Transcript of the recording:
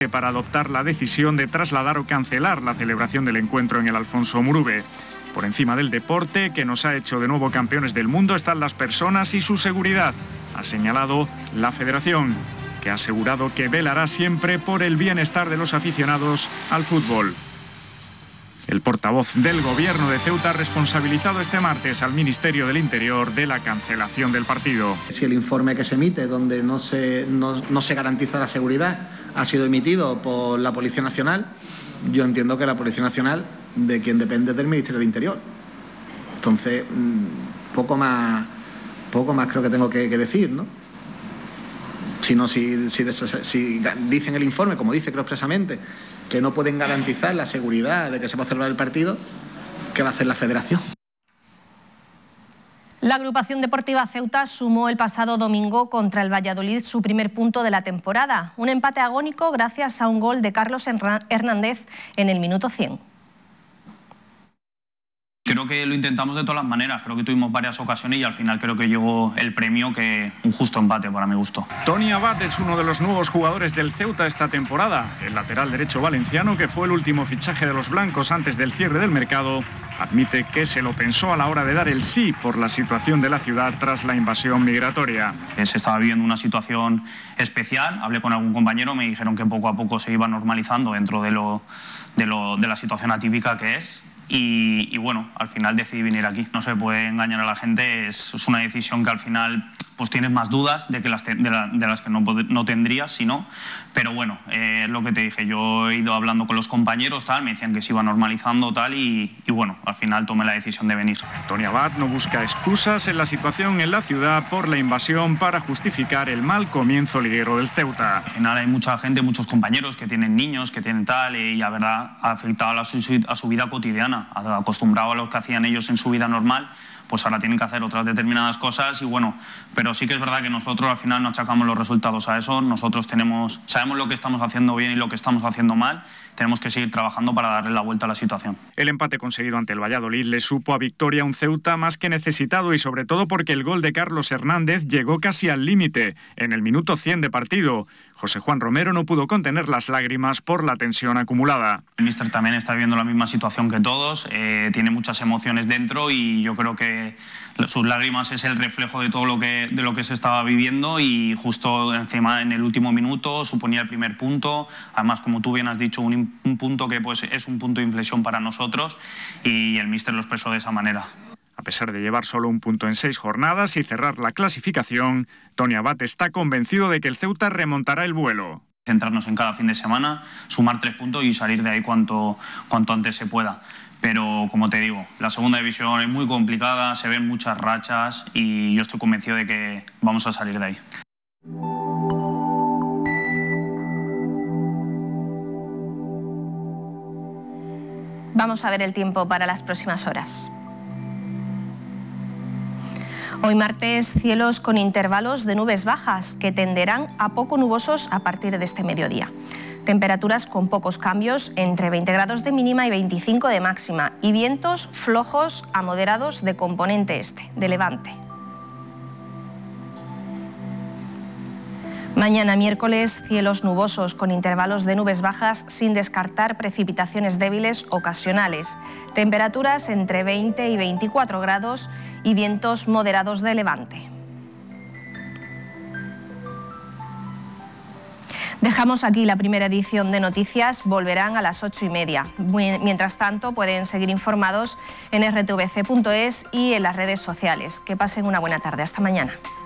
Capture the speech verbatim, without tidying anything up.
para adoptar la decisión de trasladar o cancelar la celebración del encuentro en el Alfonso Murube. Por encima del deporte, que nos ha hecho de nuevo campeones del mundo, están las personas y su seguridad, ha señalado la Federación, que ha asegurado que velará siempre por el bienestar de los aficionados al fútbol. El portavoz del Gobierno de Ceuta ha responsabilizado este martes al Ministerio del Interior de la cancelación del partido. Si el informe que se emite, donde no se, no, no se garantiza la seguridad, ha sido emitido por la Policía Nacional, yo entiendo que la Policía Nacional, de quien depende del Ministerio del Interior. Entonces, poco más, poco más creo que tengo que, que decir, ¿no? Si, no, si, si, si dicen el informe, como dice creo expresamente, que no pueden garantizar la seguridad de que se va a celebrar el partido, ¿qué va a hacer la Federación? La agrupación deportiva Ceuta sumó el pasado domingo contra el Valladolid su primer punto de la temporada. Un empate agónico gracias a un gol de Carlos Hernández en el minuto cien. Creo que lo intentamos de todas las maneras, creo que tuvimos varias ocasiones y al final creo que llegó el premio, que un justo empate para mi gusto. Tony Abad es uno de los nuevos jugadores del Ceuta esta temporada. El lateral derecho valenciano, que fue el último fichaje de los blancos antes del cierre del mercado, admite que se lo pensó a la hora de dar el sí por la situación de la ciudad tras la invasión migratoria. Se estaba viviendo una situación especial, hablé con algún compañero, me dijeron que poco a poco se iba normalizando dentro de, lo, de, lo, de la situación atípica que es. Y, y bueno, al final decidí venir aquí. No se puede engañar a la gente, es, es una decisión que al final pues tienes más dudas de, que las, te, de, la, de las que no, no tendrías, si no. Pero bueno, eh, es lo que te dije, yo he ido hablando con los compañeros, tal, me decían que se iba normalizando, tal, y, y bueno, al final tomé la decisión de venir. Tony Abad no busca excusas en la situación en la ciudad por la invasión para justificar el mal comienzo liguero del Ceuta. Al final hay mucha gente, muchos compañeros que tienen niños, que tienen tal, y la verdad ha afectado a su, a su vida cotidiana, acostumbrado a lo que hacían ellos en su vida normal, pues ahora tienen que hacer otras determinadas cosas y bueno, pero sí que es verdad que nosotros al final no achacamos los resultados a eso, nosotros tenemos, sabemos lo que estamos haciendo bien y lo que estamos haciendo mal, tenemos que seguir trabajando para darle la vuelta a la situación. El empate conseguido ante el Valladolid le supo a victoria a un Ceuta más que necesitado y sobre todo porque el gol de Carlos Hernández llegó casi al límite, en el minuto cien de partido. José Juan Romero no pudo contener las lágrimas por la tensión acumulada. El míster también está viviendo la misma situación que todos, eh, tiene muchas emociones dentro y yo creo que sus lágrimas es el reflejo de todo lo que, de lo que se estaba viviendo y justo encima en el último minuto suponía el primer punto, además como tú bien has dicho un, un punto que pues, es un punto de inflexión para nosotros y el míster lo expresó de esa manera. A pesar de llevar solo un punto en seis jornadas y cerrar la clasificación, Tony Abad está convencido de que el Ceuta remontará el vuelo. Centrarnos en cada fin de semana, sumar tres puntos y salir de ahí cuanto, cuanto antes se pueda. Pero, como te digo, la segunda división es muy complicada, se ven muchas rachas y yo estoy convencido de que vamos a salir de ahí. Vamos a ver el tiempo para las próximas horas. Hoy martes, cielos con intervalos de nubes bajas que tenderán a poco nubosos a partir de este mediodía. Temperaturas con pocos cambios, entre veinte grados de mínima y veinticinco de máxima, y vientos flojos a moderados de componente este, de levante. Mañana miércoles, cielos nubosos con intervalos de nubes bajas sin descartar precipitaciones débiles ocasionales. Temperaturas entre veinte y veinticuatro grados y vientos moderados de levante. Dejamos aquí la primera edición de Noticias, volverán a las ocho y media. Mientras tanto, pueden seguir informados en r t v c punto es y en las redes sociales. Que pasen una buena tarde. Hasta mañana.